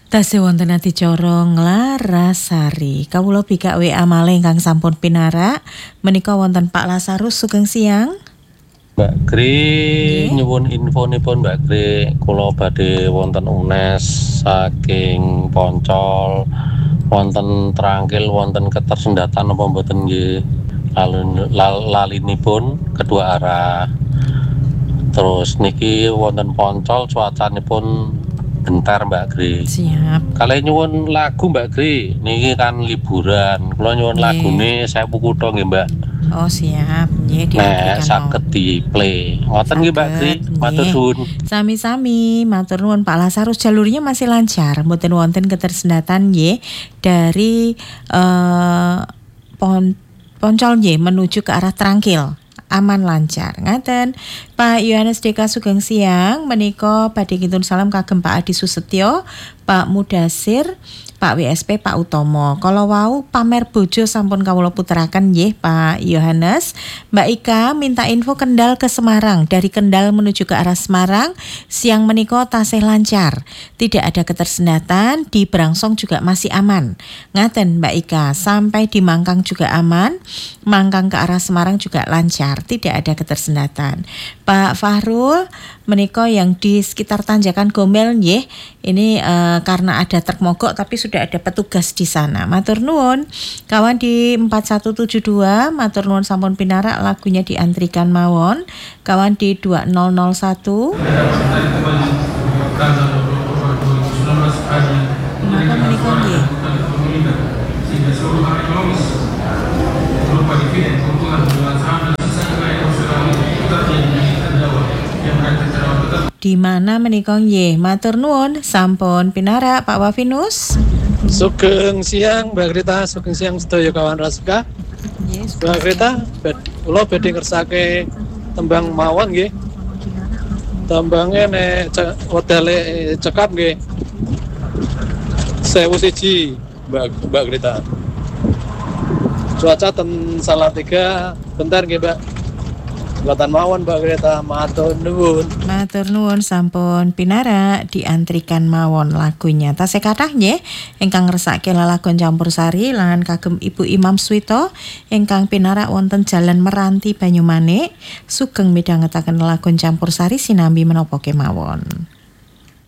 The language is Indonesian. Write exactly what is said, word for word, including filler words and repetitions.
Tasih wonten adicara Nglarasari. Kawula bikak W A malih ingkang sampun pinarak. Menika wonten Pak Lasarus sugeng siang. Mbak Gri Nggih. nyuwun infonipun Mbak Gri, kula badhe wonten U N E S saking Poncol, wonten Trangkil, wonten ketersendatan napa mboten nggih? Lalu lal, lalinipun kedua arah. Terus niki wonten Poncol cuacanipun bentar Mbak Gri. Siap. Kalih nyuwun lagu Mbak Gri, niki kan liburan. Kula nyuwun Nggih. lagune Sewu Kutha nggih Mbak. Oh siap, nggih Nek diaturikan saged di play. Ngoten nggih Mbak Gri, matur suwun. Sami-sami, matur nuwun Pak Lasarus, jalurnya masih lancar, mboten wonten ketersendatan nggih dari uh, pon Poncol nggih menuju ke arah Trangkil. Aman lancar. Ngaten. Pak Yohanes Deka sugeng siang, menika badhe kintun salam kagem Pak Adi Susetyo, Pak Mudasir, Pak W S P, Pak Utomo. Kalau wau pamer bojo sampun kawula puteraken nggih Pak Yohanes. Mbak Ika minta info Kendal ke Semarang. Dari Kendal menuju ke arah Semarang siang menika tasih lancar. Tidak ada ketersendatan, di Brangsong juga masih aman. Ngaten Mbak Ika, sampai di Mangkang juga aman. Mangkang ke arah Semarang juga lancar, tidak ada ketersendatan. Pak Fahrul menika yang di sekitar Tanjakan Gombel nggih. Ini uh, karena ada truk mogok tapi sudah ada petugas di sana. Matur nuwun. Kawan di empat satu tujuh dua, matur nuwun sampun pinarak lagunya diantrikan mawon. Kawan di dua nol nol satu. Maka menika nggih. Di mana menika nggih? Matur nuwun sampun pinarak Pak Wafinus. Sugeng siang Mbak Grita, sugeng siang sedaya kawan Rasuka. Yes, Mbak Grita, kula badhe ngersake tembang mawon nggih. Tembange nek wedale cekap nggih. Sewu siji Mbak Mbak Grita. Cuaca ten Salatiga bentar nggih Mbak. Buatan mawon Mbak Greta, matur nuwun. Matur nuwun sampun pinarak diantrikan mawon lagunya. Tasih kathah nggih ingkang ngresake lelagon campursari lan kagem Ibu Imam Swito ingkang pinarak wonten Jalan Meranti Banyumanik sugeng midhangetaken lelagon campursari sinambi menapa kemawon.